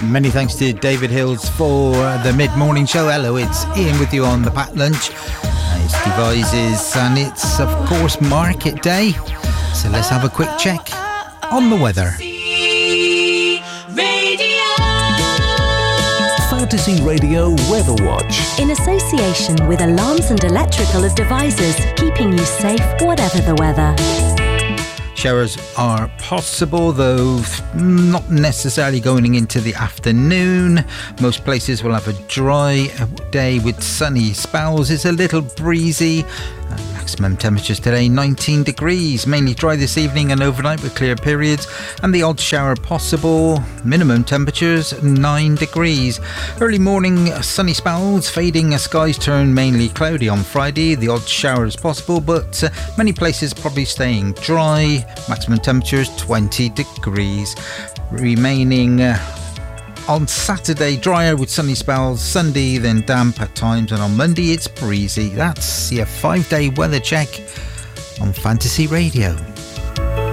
Many thanks to David Hills for the mid-morning show. Hello, it's Ian with you on the Packed Lunch. It's Devices and it's, of course, market day. So let's have a quick check on the weather. Fantasy Radio Weather Watch. In association with Alarms and Electrical as Devices, keeping you safe whatever the weather. Showers are possible, though not necessarily going into the afternoon. Most places will have a dry day with sunny spells. It's a little breezy. Maximum temperatures today 19 degrees. Mainly dry this evening and overnight with clear periods and the odd shower possible. Minimum temperatures 9 degrees. Early morning sunny spells, fading skies turn mainly cloudy on Friday. The odd shower is possible, but many places probably staying dry. Maximum temperatures 20 degrees. Remaining on Saturday, drier with sunny spells. Sunday, then damp at times. And on Monday, it's breezy. That's your 5-day weather check on Fantasy Radio.